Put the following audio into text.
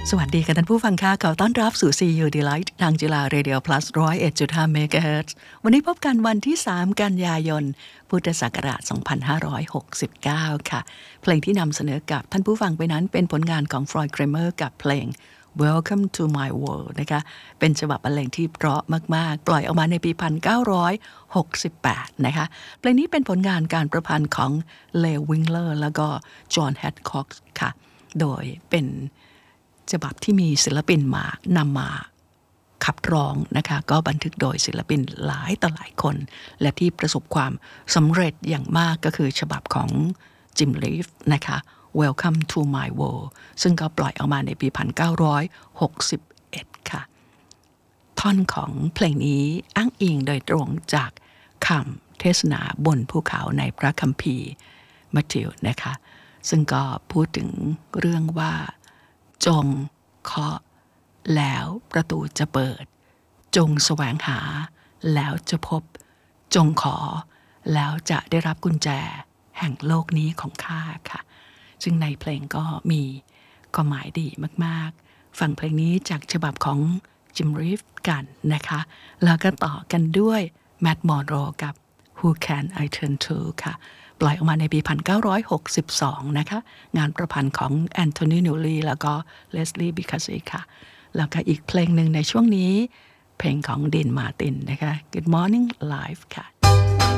สวัสดีค่ะท่านผู้ฟังค่ะขอต้อนรับสู่ CU Delight ทางจุฬา Radio Plus 101.5 MHz วันนี้พบกันวันที่ 3 กันยายน พุทธศักราช 2569 ค่ะ เพลงที่นำเสนอกับท่านผู้ฟังไปนั้นเป็นผลงานของ Floyd Kramer กับเพลง Welcome to My World นะคะ เป็นฉบับบรรเลงที่เพราะมากๆ ปล่อยออกมาในปี 1968 นะคะ เพลงนี้เป็นผลงานการประพันธ์ของ Lew Winkler แล้วก็ John Hancock ค่ะ โดยเป็นฉบับที่มีศิลปินนำมาขับร้องนะคะก็บันทึกโดยศิลปินหลายต่อหลายคนและที่ประสบความสำเร็จอย่างมากก็คือฉบับของจิมลีฟนะคะ Welcome to My World ซึ่งก็ปล่อยออกมาในปี 1961 ค่ะท่อนของเพลงนี้อ้างอิงโดยตรงจากคำเทศนาบนภูเขาในพระคัมภีร์มัทธิวนะคะซึ่งก็พูดถึงเรื่องว่าจงเคาะแล้วประตูจะเปิดจงแสวงหาแล้วจะพบจงขอแล้วจะได้รับกุญแจแห่งโลกนี้ของข้าค่ะซึ่งในเพลงก็มีความหมายดีมากๆฟังเพลงนี้จากฉบับของจิมรีฟกันนะคะแล้วก็ต่อกันด้วยแมตต์มอนโรกับ Who Can I Turn To ค่ะปล่อยออกมาในปี 1962 นะคะงานประพันธ์ของแอนโทนี นิวลีแล้วก็เลสลีย์ บิคาซีค่ะแล้วก็อีกเพลงหนึ่งในช่วงนี้เพลงของดินมาร์ตินนะคะ Good Morning Live ค่ะ